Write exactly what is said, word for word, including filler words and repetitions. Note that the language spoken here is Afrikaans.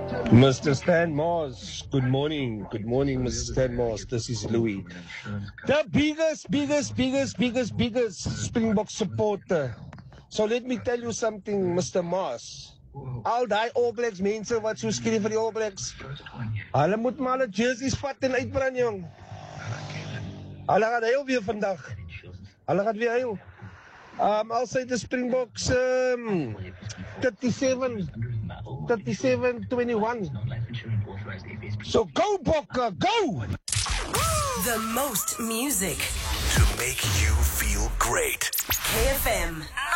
Mister Stan Moss, good morning. Good morning, Mister Stan Moss. This is Louis. The biggest, biggest, biggest, biggest, biggest Springbok supporter. So let me tell you something, Mister Moss. Al die All Blacks mense wat so skree vir die All Blacks. Hulle moet maar hulle jerseys vat en uitbrand, jong. Hulle gaan huil weer vandag. Hulle gaan weer huil. Um, I'll say the Springboks um, thirty-seven, thirty-seven twenty-one. So go, Bokke, go! The most music to make you feel great. K F M.